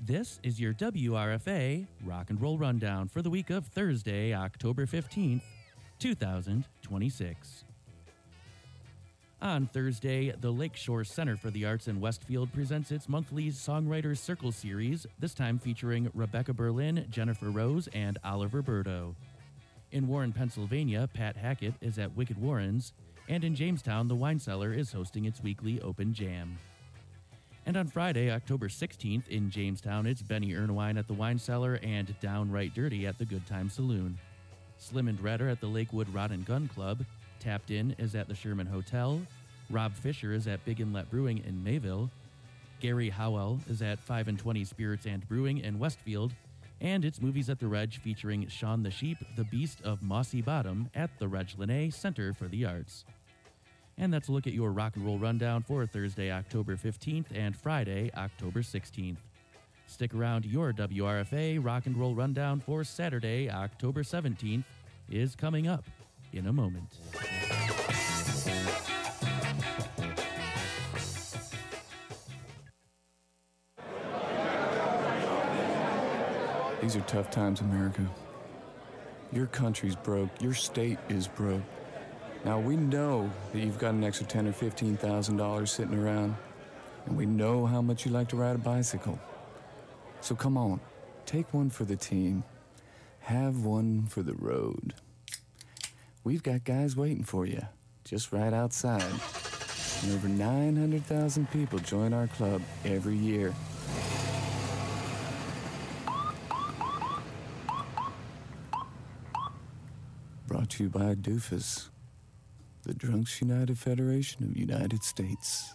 This is your WRFA Rock and Roll Rundown for the week of Thursday, October 15th, 2026. On Thursday, the Lakeshore Center for the Arts in Westfield presents its monthly Songwriters Circle series, this time featuring Rebecca Berlin, Jennifer Rose, and Oliver Berto. In Warren, Pennsylvania, Pat Hackett is at Wicked Warren's, and in Jamestown, the Wine Cellar is hosting its weekly Open Jam. And on Friday, October 16th, in Jamestown, it's Benny Irnwine at the Wine Cellar and Downright Dirty at the Good Time Saloon. Slim and Red are at the Lakewood Rod and Gun Club. Tapped In is at the Sherman Hotel. Rob Fisher is at Big Inlet Brewing in Mayville. Gary Howell is at 5 and 20 Spirits and Brewing in Westfield. And it's Movies at the Reg featuring Shaun the Sheep, the Beast of Mossy Bottom at the Reg Linné Center for the Arts. And that's a look at your rock and roll rundown for Thursday, October 15th and Friday, October 16th. Stick around, your WRFA rock and roll rundown for Saturday, October 17th is coming up in a moment. These are tough times, America. Your country's broke. Your state is broke. Now, we know that you've got an extra $10,000 or $15,000 sitting around, and we know how much you like to ride a bicycle. So come on, take one for the team. Have one for the road. We've got guys waiting for you, just right outside. And over 900,000 people join our club every year. Brought to you by Doofus, the Drunks United Federation of United States.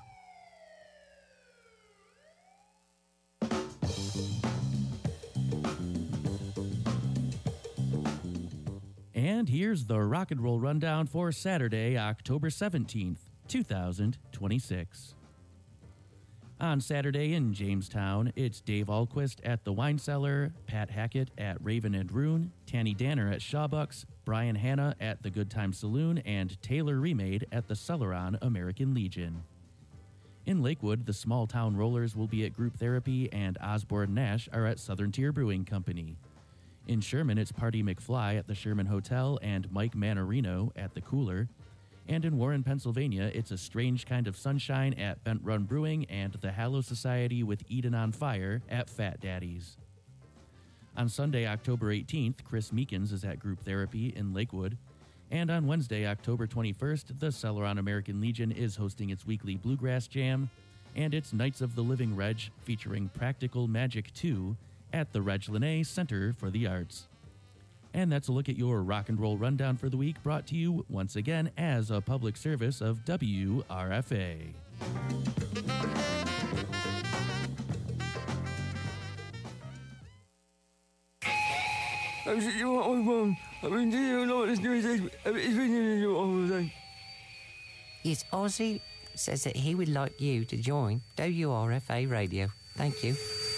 And here's the rock and roll rundown for Saturday, October 17th, 2026. On Saturday in Jamestown, it's Dave Ahlquist at the Wine Cellar, Pat Hackett at Raven and Rune, Tanny Danner at Shawbucks, Brian Hanna at the Good Time Saloon, and Taylor Remade at the Celeron American Legion. In Lakewood, the Small Town Rollers will be at Group Therapy, and Osborne Nash are at Southern Tier Brewing Company. In Sherman, it's Party McFly at the Sherman Hotel and Mike Manarino at the Cooler. And in Warren, Pennsylvania, it's A Strange Kind of Sunshine at Bent Run Brewing and the Hallow Society with Eden on Fire at Fat Daddy's. On Sunday, October 18th, Chris Meekins is at Group Therapy in Lakewood. And on Wednesday, October 21st, the Celeron American Legion is hosting its weekly Bluegrass Jam. And it's Knights of the Living Reg featuring Practical Magic 2 at the Reg Linné Center for the Arts. And that's a look at your rock and roll rundown for the week, brought to you once again as a public service of WRFA. Yes, Ozzy says that he would like you to join WRFA Radio. Thank you.